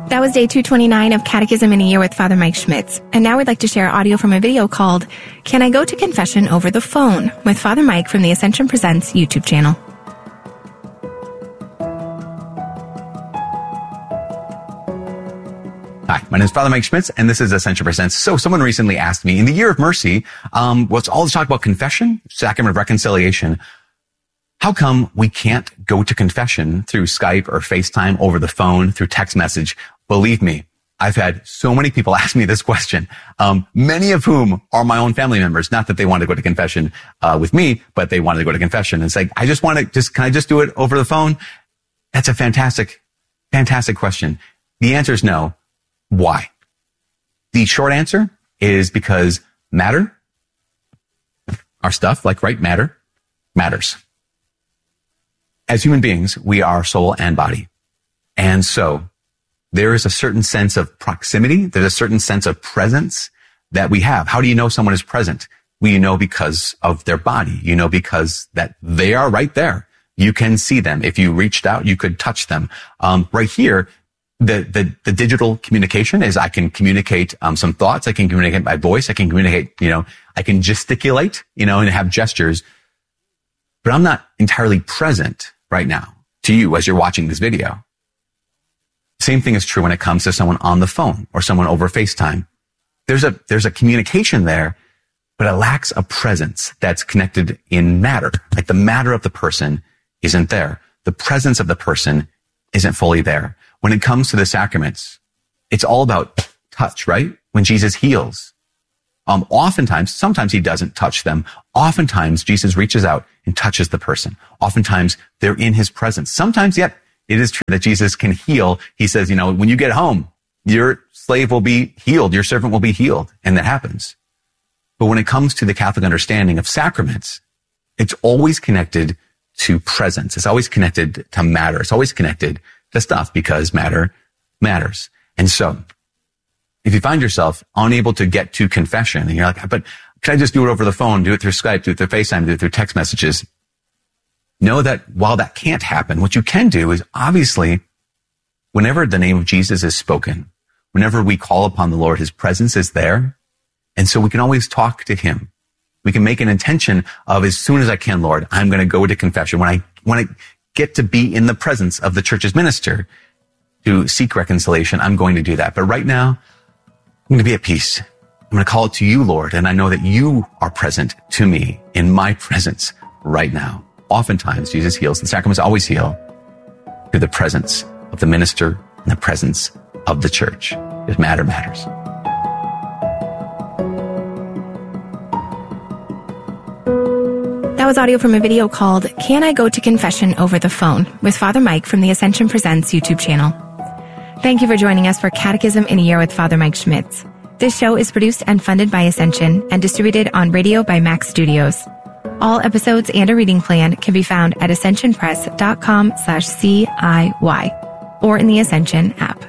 That was day 229 of Catechism in a Year with Father Mike Schmitz. And now we'd like to share audio from a video called Can I Go to Confession Over the Phone? With Father Mike from the Ascension Presents YouTube channel. Hi, my name is Father Mike Schmitz, and this is Ascension Presents. So someone recently asked me, in the Year of Mercy, what's all this talk about confession, sacrament of reconciliation, how come we can't go to confession through Skype or FaceTime, over the phone, through text message? Believe me, I've had so many people ask me this question, many of whom are my own family members. Not that they want to go to confession with me, but they wanted to go to confession. And it's like, can I just do it over the phone? That's a fantastic, fantastic question. The answer is no. Why? The short answer is because matter, our stuff, like, right, matter, matters. As human beings, we are soul and body. And so there is a certain sense of proximity. There's a certain sense of presence that we have. How do you know someone is present? Well, you know because of their body. You know because that they are right there. You can see them. If you reached out, you could touch them. Right here, the digital communication is I can communicate some thoughts. I can communicate by voice. I can communicate, I can gesticulate, and have gestures. But I'm not entirely present right now to you as you're watching this video. Same thing is true when it comes to someone on the phone or someone over FaceTime. There's a communication there, but it lacks a presence that's connected in matter. Like, the matter of the person isn't there. The presence of the person isn't fully there. When it comes to the sacraments, it's all about touch, right? When Jesus heals, oftentimes, sometimes he doesn't touch them. Oftentimes, Jesus reaches out and touches the person. Oftentimes, they're in his presence. Sometimes, yet, it is true that Jesus can heal. He says, when you get home, your slave will be healed. Your servant will be healed. And that happens. But when it comes to the Catholic understanding of sacraments, it's always connected to presence. It's always connected to matter. It's always connected to stuff, because matter matters. And so, if you find yourself unable to get to confession and you're like, but can I just do it over the phone, do it through Skype, do it through FaceTime, do it through text messages? Know that while that can't happen, what you can do is, obviously, whenever the name of Jesus is spoken, whenever we call upon the Lord, his presence is there. And so we can always talk to him. We can make an intention of, as soon as I can, Lord, I'm going to go to confession. When I get to be in the presence of the church's minister to seek reconciliation, I'm going to do that. But right now, I'm going to be at peace. I'm going to call it to you, Lord, and I know that you are present to me in my presence right now. Oftentimes, Jesus heals. The sacraments always heal through the presence of the minister and the presence of the church. Because matter matters. That was audio from a video called Can I Go to Confession Over the Phone? With Father Mike from the Ascension Presents YouTube channel. Thank you for joining us for Catechism in a Year with Father Mike Schmitz. This show is produced and funded by Ascension and distributed on radio by Mac Studios. All episodes and a reading plan can be found at ascensionpress.com/CIY or in the Ascension app.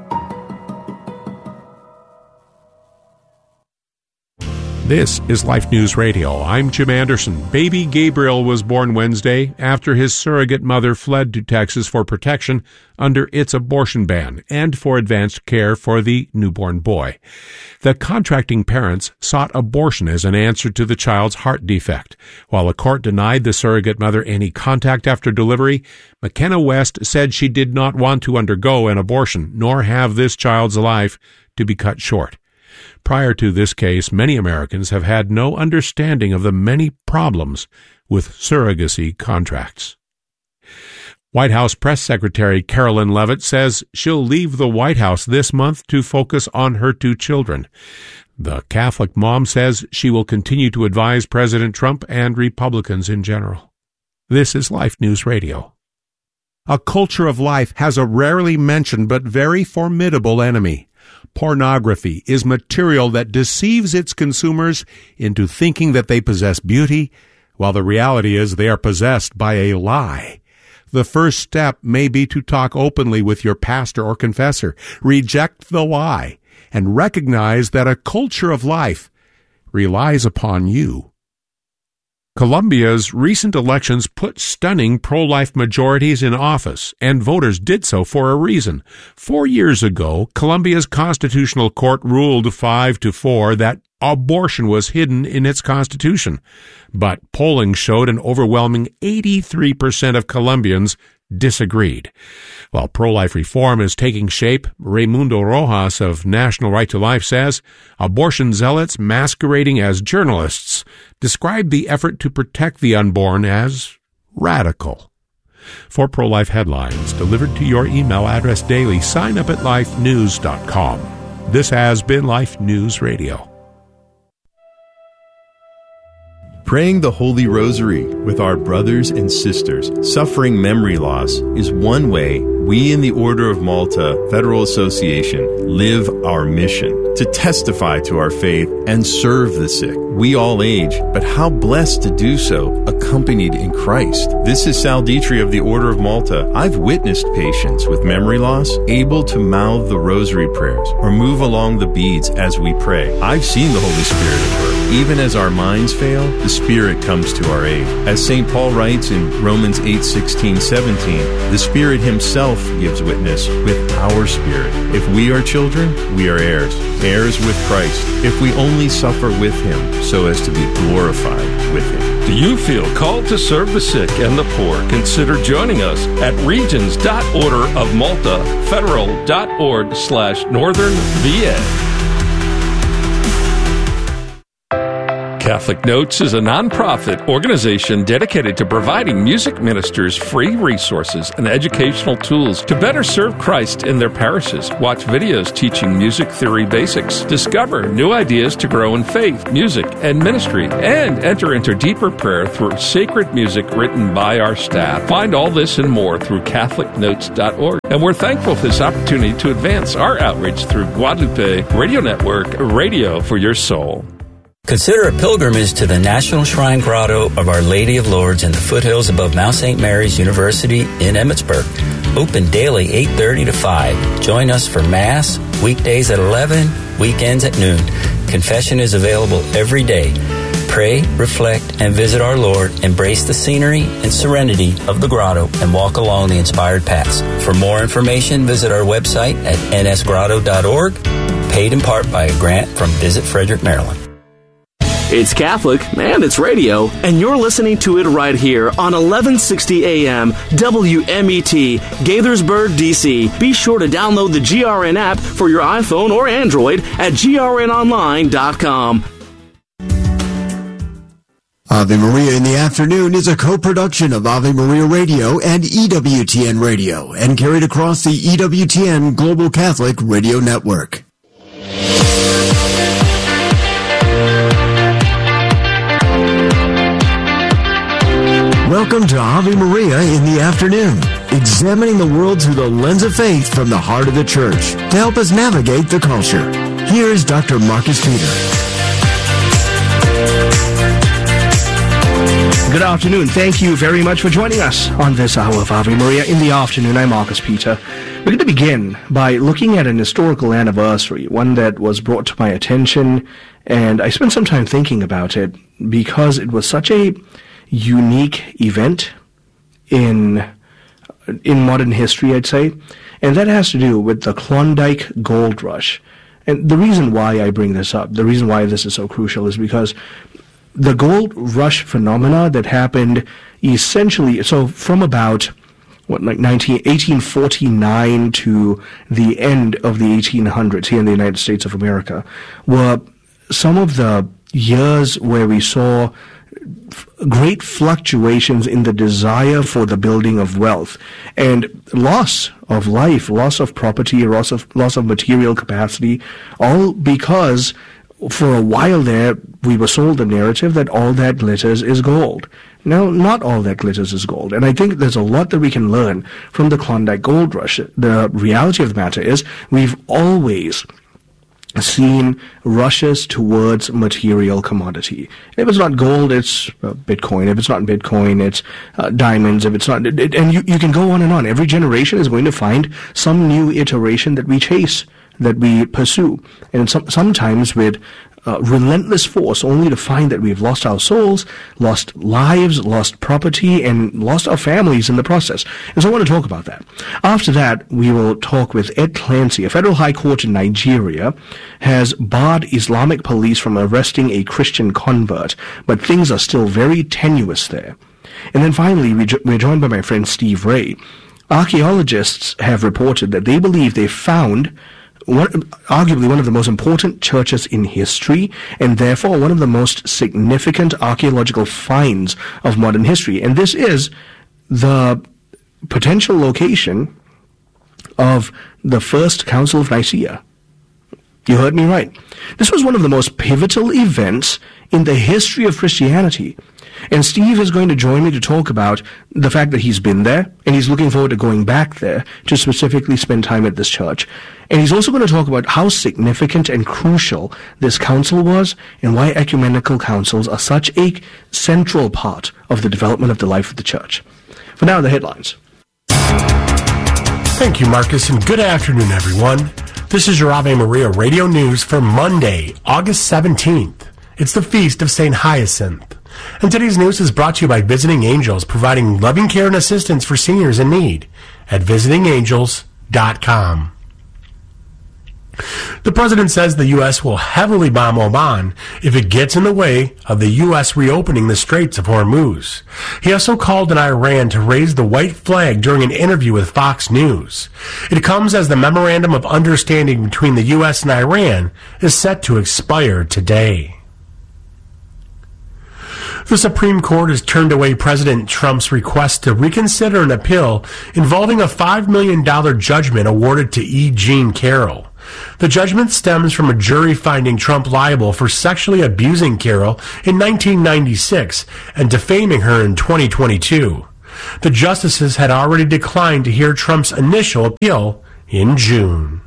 This is Life News Radio. I'm Jim Anderson. Baby Gabriel was born Wednesday after his surrogate mother fled to Texas for protection under its abortion ban and for advanced care for the newborn boy. The contracting parents sought abortion as an answer to the child's heart defect. While the court denied the surrogate mother any contact after delivery, McKenna West said she did not want to undergo an abortion nor have this child's life to be cut short. Prior to this case, many Americans have had no understanding of the many problems with surrogacy contracts. White House Press Secretary Carolyn Leavitt says she'll leave the White House this month to focus on her two children. The Catholic mom says she will continue to advise President Trump and Republicans in general. This is Life News Radio. A culture of life has a rarely mentioned but very formidable enemy. Pornography is material that deceives its consumers into thinking that they possess beauty, while the reality is they are possessed by a lie. The first step may be to talk openly with your pastor or confessor, reject the lie, and recognize that a culture of life relies upon you. Colombia's recent elections put stunning pro-life majorities in office, and voters did so for a reason. 4 years ago, Colombia's constitutional court ruled 5-4 that abortion was hidden in its constitution. But polling showed an overwhelming 83% of Colombians disagreed. While pro-life reform is taking shape, Raimundo Rojas of National Right to Life says abortion zealots masquerading as journalists describe the effort to protect the unborn as radical. For pro-life headlines delivered to your email address daily, sign up at lifenews.com. This has been Life News Radio. Praying the Holy Rosary with our brothers and sisters suffering memory loss is one way we in the Order of Malta Federal Association live our mission to testify to our faith and serve the sick. We all age, but how blessed to do so accompanied in Christ. This is Sal Dietrich of the Order of Malta. I've witnessed patients with memory loss able to mouth the rosary prayers or move along the beads as we pray. I've seen the Holy Spirit at work. Even as our minds fail, the Spirit comes to our aid. As St. Paul writes in Romans 8:16-17, the Spirit himself gives witness with our spirit. If we are children, we are heirs, heirs with Christ, if we only suffer with him so as to be glorified with him. Do you feel called to serve the sick and the poor? Consider joining us at regions.orderofmaltafederal.org/Northern VA. Catholic Notes is a nonprofit organization dedicated to providing music ministers free resources and educational tools to better serve Christ in their parishes. Watch videos teaching music theory basics, discover new ideas to grow in faith, music, and ministry, and enter into deeper prayer through sacred music written by our staff. Find all this and more through CatholicNotes.org. And we're thankful for this opportunity to advance our outreach through Guadalupe Radio Network, Radio for Your Soul. Consider a pilgrimage to the National Shrine Grotto of Our Lady of Lourdes in the foothills above Mount St. Mary's University in Emmitsburg. Open daily 8:30 to 5. Join us for Mass, weekdays at 11, weekends at noon. Confession is available every day. Pray, reflect, and visit our Lord. Embrace the scenery and serenity of the grotto and walk along the inspired paths. For more information, visit our website at nsgrotto.org, paid in part by a grant from Visit Frederick, Maryland. It's Catholic, and it's radio, and you're listening to it right here on 1160 AM, WMET, Gaithersburg, D.C. Be sure to download the GRN app for your iPhone or Android at grnonline.com. Ave Maria in the Afternoon is a co-production of Ave Maria Radio and EWTN Radio, and carried across the EWTN Global Catholic Radio Network. Welcome to Ave Maria in the Afternoon, examining the world through the lens of faith from the heart of the Church to help us navigate the culture. Here's Dr. Marcus Peter. Good afternoon. Thank you very much for joining us on this hour of Ave Maria in the Afternoon. I'm Marcus Peter. We're going to begin by looking at an historical anniversary, one that was brought to my attention, and I spent some time thinking about it because it was such a unique event in modern history, I'd say, and that has to do with the Klondike Gold Rush. And the reason why I bring this up, the reason why this is so crucial, is because the gold rush phenomena that happened essentially, so from about 1849 to the end of the 1800s here in the United States of America, were some of the years where we saw great fluctuations in the desire for the building of wealth and loss of life, loss of property, loss of material capacity, all because for a while there we were sold the narrative that all that glitters is gold. Now, not all that glitters is gold, and I think there's a lot that we can learn from the Klondike Gold Rush. The reality of the matter is we've always seen rushes towards material commodity. If it's not gold, it's Bitcoin. If it's not Bitcoin, it's diamonds. If it's not, and you can go on and on. Every generation is going to find some new iteration that we chase, that we pursue, and sometimes with relentless force, only to find that we've lost our souls, lost lives, lost property, and lost our families in the process. And so I want to talk about that. After that, we will talk with Ed Clancy. A federal high court in Nigeria has barred Islamic police from arresting a Christian convert, but things are still very tenuous there. And then finally, we're joined by my friend Steve Ray. Archaeologists have reported that they believe they found arguably one of the most important churches in history, and therefore one of the most significant archaeological finds of modern history. And this is the potential location of the First Council of Nicaea. You heard me right. This was one of the most pivotal events in the history of Christianity. And Steve is going to join me to talk about the fact that he's been there, and he's looking forward to going back there to specifically spend time at this church. And he's also going to talk about how significant and crucial this council was, and why ecumenical councils are such a central part of the development of the life of the church. For now, the headlines. Thank you, Marcus, and good afternoon, everyone. This is your Ave Maria Radio News for Monday, August 17th. It's the Feast of St. Hyacinth. And today's news is brought to you by Visiting Angels, providing loving care and assistance for seniors in need at visitingangels.com. The president says the U.S. will heavily bomb Oman if it gets in the way of the U.S. reopening the Straits of Hormuz. He also called on Iran to raise the white flag during an interview with Fox News. It comes as the memorandum of understanding between the U.S. and Iran is set to expire today. The Supreme Court has turned away President Trump's request to reconsider an appeal involving a $5 million judgment awarded to E. Jean Carroll. The judgment stems from a jury finding Trump liable for sexually abusing Carroll in 1996 and defaming her in 2022. The justices had already declined to hear Trump's initial appeal in June.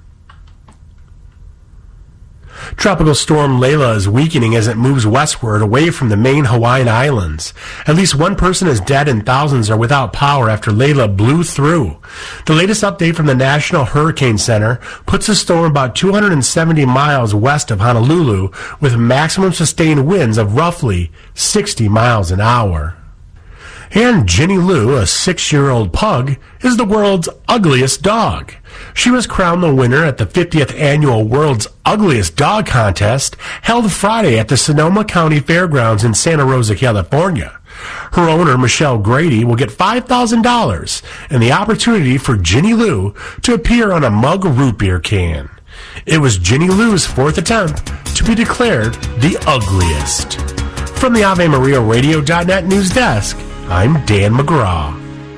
Tropical storm Layla is weakening as it moves westward away from the main Hawaiian Islands. At least one person is dead and thousands are without power after Layla blew through. The latest update from the National Hurricane Center puts the storm about 270 miles west of Honolulu with maximum sustained winds of roughly 60 miles an hour. And Ginny Lou, a 6-year-old pug, is the world's ugliest dog. She was crowned the winner at the 50th annual World's Ugliest Dog Contest held Friday at the Sonoma County Fairgrounds in Santa Rosa, California. Her owner, Michelle Grady, will get $5,000 and the opportunity for Ginny Lou to appear on a mug root beer can. It was Ginny Lou's 4th attempt to be declared the ugliest. From the AveMariaRadio.net news desk, I'm Dan McGraw.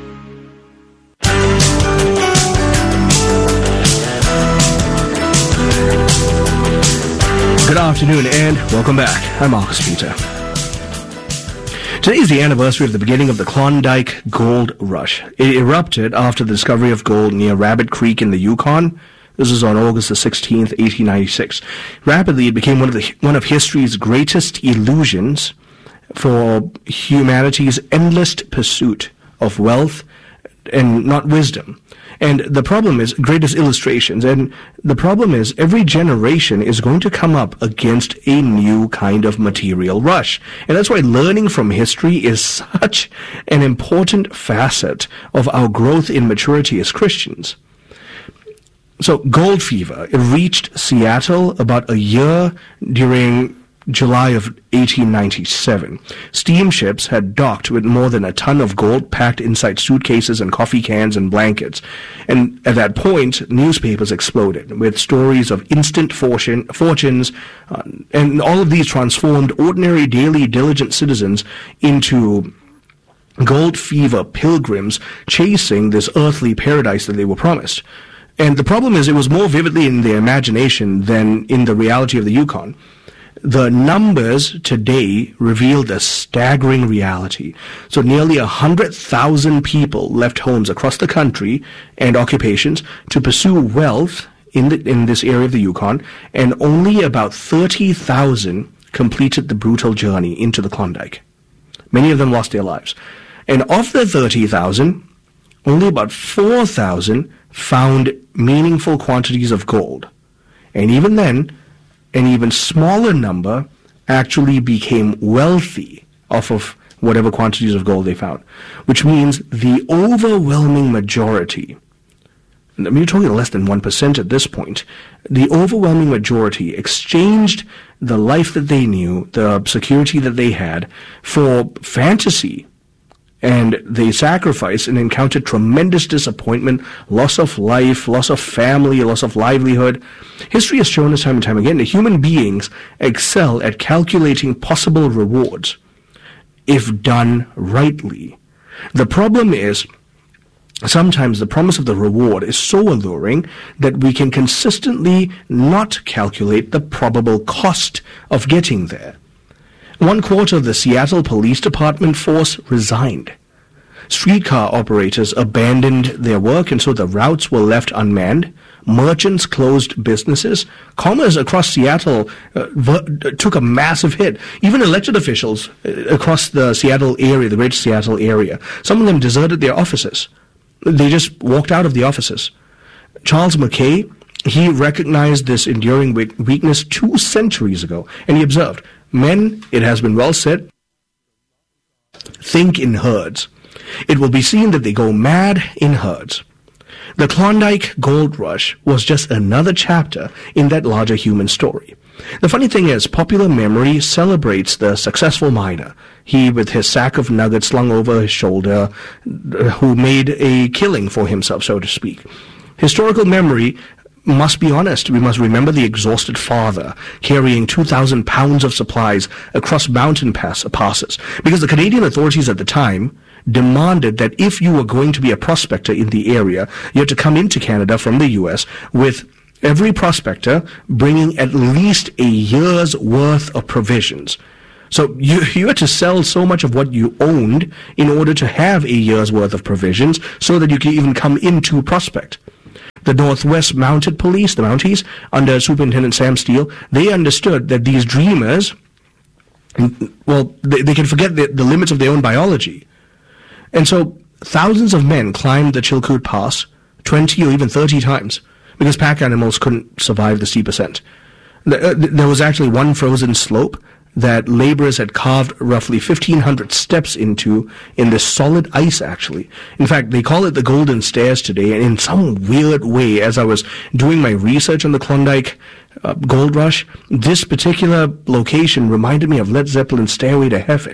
Good afternoon and welcome back. I'm Marcus Peter. Today is the anniversary of the beginning of the Klondike Gold Rush. It erupted after the discovery of gold near Rabbit Creek in the Yukon. This is on August the 16th, 1896. Rapidly, it became one of history's greatest illusions for humanity's endless pursuit of wealth and not wisdom. And the problem is greatest illustrations. And the problem is every generation is going to come up against a new kind of material rush. And that's why learning from history is such an important facet of our growth in maturity as Christians. So gold fever, it reached Seattle about a year during July of 1897. Steamships had docked with more than a ton of gold packed inside suitcases and coffee cans and blankets. And at that point, newspapers exploded with stories of instant fortunes, and all of these transformed ordinary, daily, diligent citizens into gold fever pilgrims chasing this earthly paradise that they were promised. And the problem is it was more vividly in their imagination than in the reality of the Yukon. The numbers today reveal the staggering reality. So nearly 100,000 people left homes across the country and occupations to pursue wealth in this area of the Yukon, and only about 30,000 completed the brutal journey into the Klondike. Many of them lost their lives. And of the 30,000, only about 4,000 found meaningful quantities of gold. And even then, an even smaller number actually became wealthy off of whatever quantities of gold they found, which means the overwhelming majority, I mean, you're talking less than 1% at this point, the overwhelming majority exchanged the life that they knew, the security that they had, for fantasy. And they sacrificed and encountered tremendous disappointment, loss of life, loss of family, loss of livelihood. History has shown us time and time again that human beings excel at calculating possible rewards if done rightly. The problem is, sometimes the promise of the reward is so alluring that we can consistently not calculate the probable cost of getting there. 1/4 of the Seattle Police Department force resigned. Streetcar operators abandoned their work, and so the routes were left unmanned. Merchants closed businesses. Commerce across Seattle took a massive hit. Even elected officials across the Seattle area, the greater Seattle area, some of them deserted their offices. They just walked out of the offices. Charles Mackay, he recognized this enduring weakness 2 centuries ago, and he observed, "Men, it has been well said, think in herds. It will be seen that they go mad in herds." The Klondike Gold Rush was just another chapter in that larger human story. The funny thing is, popular memory celebrates the successful miner, he with his sack of nuggets slung over his shoulder, who made a killing for himself, so to speak. Historical memory must be honest. We must remember the exhausted father carrying 2,000 pounds of supplies across mountain passes, because the Canadian authorities at the time demanded that if you were going to be a prospector in the area, you had to come into Canada from the U.S. with every prospector bringing at least a year's worth of provisions. So you had to sell so much of what you owned in order to have a year's worth of provisions so that you could even come into prospect. The Northwest Mounted Police, the Mounties, under Superintendent Sam Steele, they understood that these dreamers, well, they can forget the limits of their own biology. And so thousands of men climbed the Chilkoot Pass 20 or even 30 times because pack animals couldn't survive the steep ascent. There was actually one frozen slope that laborers had carved roughly 1,500 steps into in this solid ice, actually. In fact, they call it the Golden Stairs today, and in some weird way, as I was doing my research on the Klondike Gold Rush, this particular location reminded me of Led Zeppelin's Stairway to Heaven.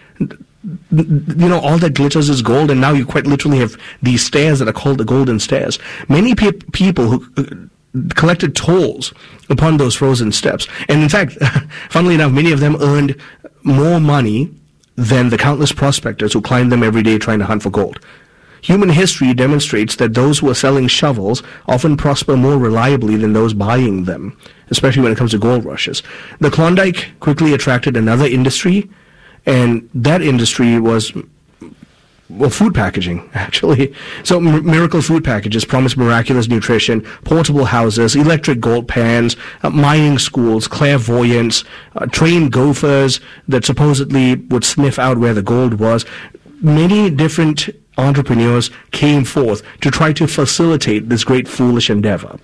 You know, all that glitters is gold, and now you quite literally have these stairs that are called the Golden Stairs. Many people who collected tolls upon those frozen steps. And in fact, funnily enough, many of them earned more money than the countless prospectors who climbed them every day trying to hunt for gold. Human history demonstrates that those who are selling shovels often prosper more reliably than those buying them, especially when it comes to gold rushes. The Klondike quickly attracted another industry, and that industry was, well, food packaging, actually. So miracle food packages promised miraculous nutrition, portable houses, electric gold pans, mining schools, clairvoyance, trained gophers that supposedly would sniff out where the gold was. Many different entrepreneurs came forth to try to facilitate this great foolish endeavor.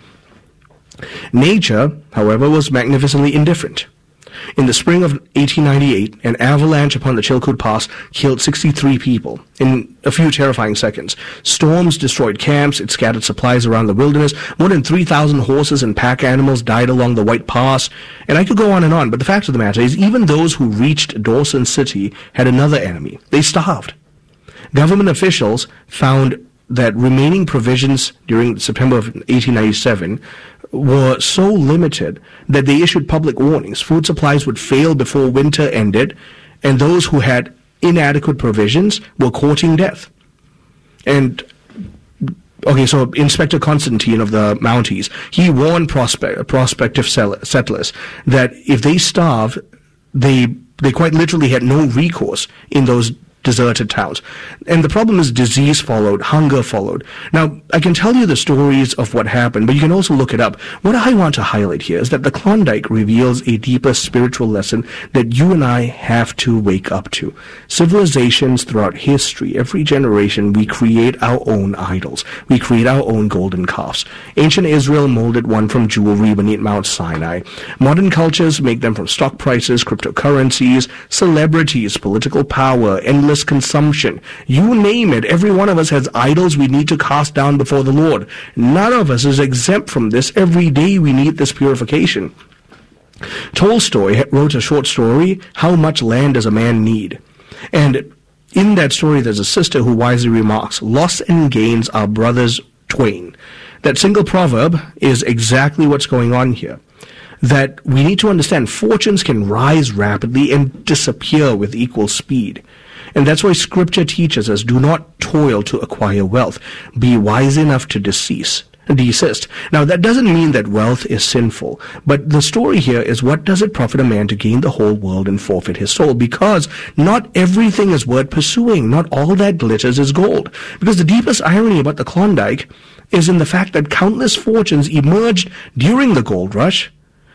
Nature, however, was magnificently indifferent. In the spring of 1898, an avalanche upon the Chilkoot Pass killed 63 people in a few terrifying seconds. Storms destroyed camps, it scattered supplies around the wilderness. More than 3,000 horses and pack animals died along the White Pass. And I could go on and on, but the fact of the matter is even those who reached Dawson City had another enemy. They starved. Government officials found that remaining provisions during September of 1897 were so limited that they issued public warnings. Food supplies would fail before winter ended, and those who had inadequate provisions were courting death. And, okay, so Inspector Constantine of the Mounties, he warned prospective settlers that if they starved, they quite literally had no recourse in those deserted towns. And the problem is disease followed, hunger followed. Now, I can tell you the stories of what happened, but you can also look it up. What I want to highlight here is that the Klondike reveals a deeper spiritual lesson that you and I have to wake up to. Civilizations throughout history, every generation, we create our own idols. We create our own golden calves. Ancient Israel molded one from jewelry beneath Mount Sinai. Modern cultures make them from stock prices, cryptocurrencies, celebrities, political power, endless consumption. You name it, every one of us has idols we need to cast down before the Lord. None of us is exempt from this. Every day we need this purification. Tolstoy wrote a short story, How Much Land Does a Man Need? And in that story there's a sister who wisely remarks, loss and gains are brothers twain. That single proverb is exactly what's going on here. That we need to understand fortunes can rise rapidly and disappear with equal speed. And that's why Scripture teaches us, do not toil to acquire wealth. Be wise enough to desist. Now, that doesn't mean that wealth is sinful, but the story here is, what does it profit a man to gain the whole world and forfeit his soul? Because not everything is worth pursuing. Not all that glitters is gold. Because the deepest irony about the Klondike is in the fact that countless fortunes emerged during the gold rush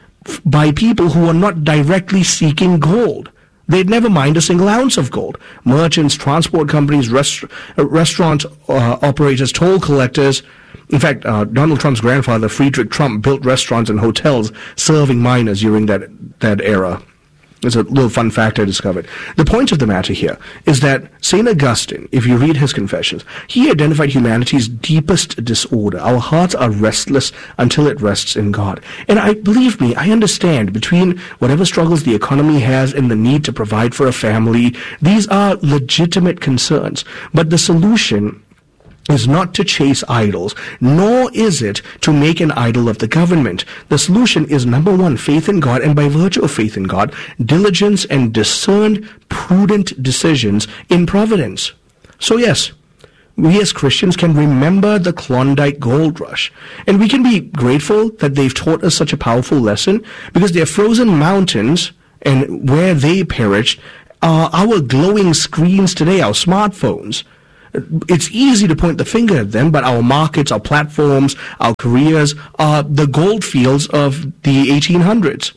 by people who were not directly seeking gold. They'd never mined a single ounce of gold. Merchants, transport companies, restaurant operators, toll collectors. In fact, Donald Trump's grandfather, Friedrich Trump, built restaurants and hotels serving miners during that era. It's a little fun fact I discovered. The point of the matter here is that St. Augustine, if you read his Confessions, he identified humanity's deepest disorder. Our hearts are restless until it rests in God. And believe me, I understand between whatever struggles the economy has and the need to provide for a family, these are legitimate concerns. But the solution is not to chase idols, nor is it to make an idol of the government. The solution is, number one, faith in God, and by virtue of faith in God, diligence and discerned, prudent decisions in providence. So yes, we as Christians can remember the Klondike gold rush, and we can be grateful that they've taught us such a powerful lesson, because their frozen mountains and where they perished are our glowing screens today, our smartphones. It's easy to point the finger at them, but our markets, our platforms, our careers are the gold fields of the 1800s.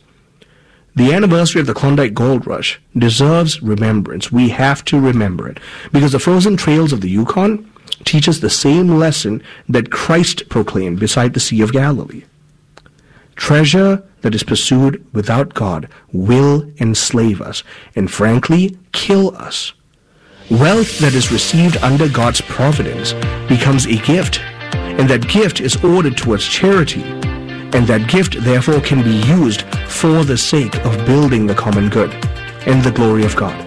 The anniversary of the Klondike Gold Rush deserves remembrance. We have to remember it, because the frozen trails of the Yukon teach us the same lesson that Christ proclaimed beside the Sea of Galilee. Treasure that is pursued without God will enslave us and, frankly, kill us. Wealth that is received under God's providence becomes a gift, and that gift is ordered towards charity, and that gift therefore can be used for the sake of building the common good and the glory of God.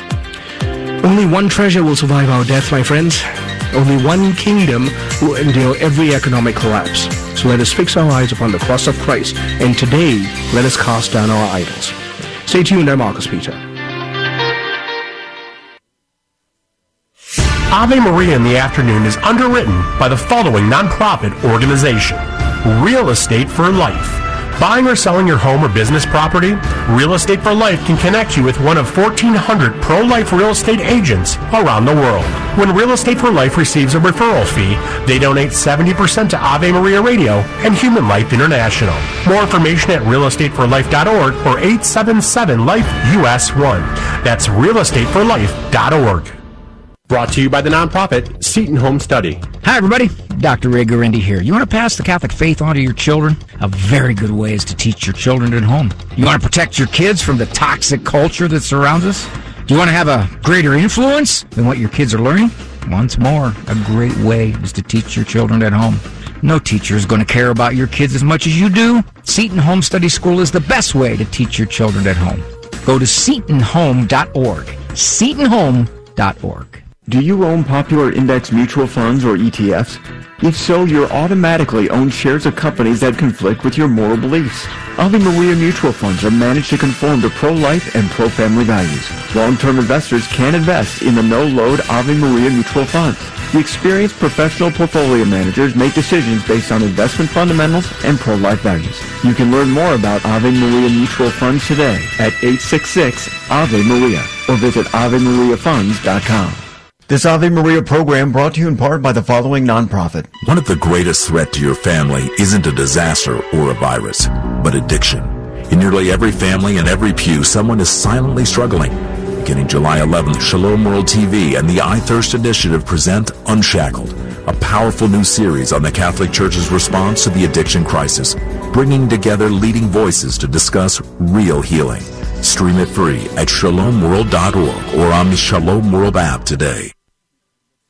Only one treasure will survive our death, my friends. Only one kingdom will endure every economic collapse. So let us fix our eyes upon the cross of Christ, and today let us cast down our idols. Stay tuned, I'm Marcus Peter. Ave Maria in the Afternoon is underwritten by the following nonprofit organization: Real Estate for Life. Buying or selling your home or business property? Real Estate for Life can connect you with one of 1,400 pro-life real estate agents around the world. When Real Estate for Life receives a referral fee, they donate 70% to Ave Maria Radio and Human Life International. More information at realestateforlife.org or 877-LIFE-US1. That's realestateforlife.org. Brought to you by the nonprofit Seton Home Study. Hi, everybody. Dr. Ray Gurendi here. You want to pass the Catholic faith on to your children? A very good way is to teach your children at home. You want to protect your kids from the toxic culture that surrounds us? Do you want to have a greater influence than what your kids are learning? Once more, a great way is to teach your children at home. No teacher is going to care about your kids as much as you do. Seton Home Study School is the best way to teach your children at home. Go to setonhome.org. setonhome.org. Do you own popular index mutual funds or ETFs? If so, you're automatically own shares of companies that conflict with your moral beliefs. Ave Maria mutual funds are managed to conform to pro-life and pro-family values. Long-term investors can invest in the no-load Ave Maria mutual funds. The experienced professional portfolio managers make decisions based on investment fundamentals and pro-life values. You can learn more about Ave Maria mutual funds today at 866-AVE-MARIA. or visit AveMariaFunds.com. This Ave Maria program brought to you in part by the following nonprofit. One of the greatest threats to your family isn't a disaster or a virus, but addiction. In nearly every family and every pew, someone is silently struggling. Beginning July 11th, Shalom World TV and the I Thirst Initiative present Unshackled, a powerful new series on the Catholic Church's response to the addiction crisis, bringing together leading voices to discuss real healing. Stream it free at shalomworld.org or on the Shalom World app today.